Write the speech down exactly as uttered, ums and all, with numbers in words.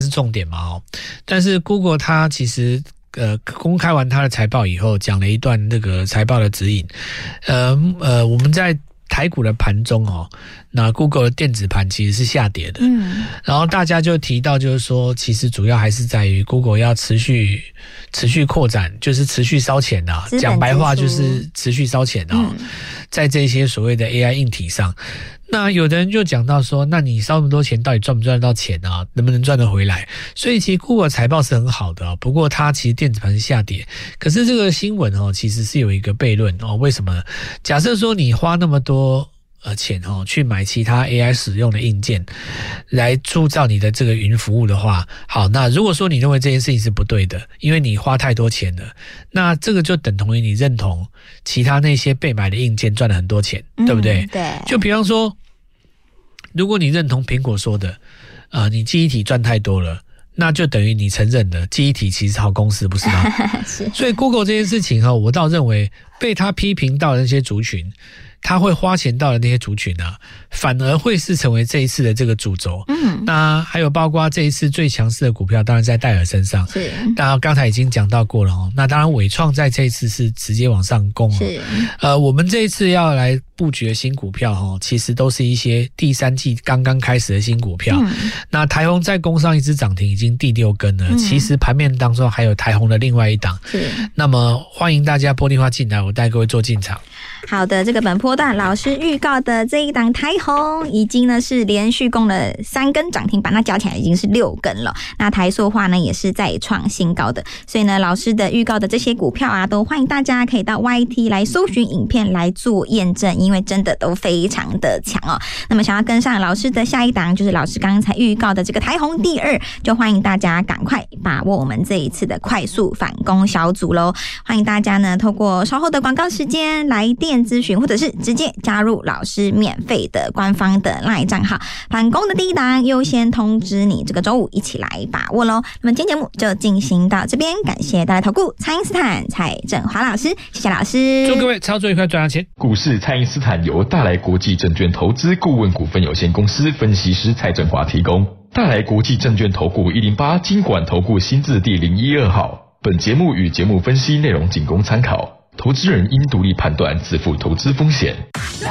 是重点嘛哦。但是 Google 它其实呃公开完它的财报以后，讲了一段那个财报的指引。呃呃，我们在台股的盘中哦，那 Google 的电子盘其实是下跌的，嗯，然后大家就提到就是说，其实主要还是在于 Google 要持续持续扩展，就是持续烧钱啊，讲白话就是持续烧钱啊、哦嗯，在这些所谓的 A I 硬体上。那有的人就讲到说，那你烧那么多钱，到底赚不赚得到钱啊？能不能赚得回来？所以其实 Google 财报是很好的、哦，不过它其实电子盘是下跌。可是这个新闻哦，其实是有一个悖论哦。为什么？假设说你花那么多呃钱哦，去买其他 A I 使用的硬件，来铸造你的这个云服务的话，好，那如果说你认为这件事情是不对的，因为你花太多钱了，那这个就等同于你认同其他那些被买的硬件赚了很多钱，嗯、对不对？ 对。就比方说，如果你认同苹果说的，呃，你记忆体赚太多了，那就等于你承认了记忆体其实是好公司，不是吗？ 是。 所以 Google 这件事情哈，我倒认为被他批评到的那些族群，他会花钱到的那些族群啊，反而会是成为这一次的这个主轴。嗯，那还有包括这一次最强势的股票，当然在戴尔身上。是，那刚才已经讲到过了哦。那当然伟创在这一次是直接往上攻。是，呃，我们这一次要来布局的新股票哈，其实都是一些第三季刚刚开始的新股票。嗯，那台宏再攻上一支涨停，已经第六根了。嗯，其实盘面当中还有台宏的另外一档。是，那么欢迎大家玻璃花进来，我带各位做进场。 好的，这个本波段老师预告的这一档台宏已经呢是连续攻了三根涨停板，那加起来已经是六根了。那台塑化呢也是再创新高的，所以呢老师的预告的这些股票啊，都欢迎大家可以到 Y T 来搜寻影片来做验证，因为真的都非常的强哦。那么想要跟上老师的下一档，就是老师刚才预告的这个台宏第二，就欢迎大家赶快把握我们这一次的快速反攻小组咯。欢迎大家呢透过稍后的广告时间来电咨询，或者是直接加入老师免费的官方的 LINE 账号，反攻的第一档优先通知你，这个周五一起来把握咯。那么今天节目就进行到这边，感谢大家投顾蔡因斯坦蔡正华老师，谢谢老师， 祝各位操作愉快，赚大钱。 股市蔡因斯坦由大来国际证券投资顾问股份有限公司分析师蔡正华提供。大来国际证券投顾一零八金管投顾新字第零一二号。本节目与节目分析内容仅供参考，投资人应独立判断，自负投资风险。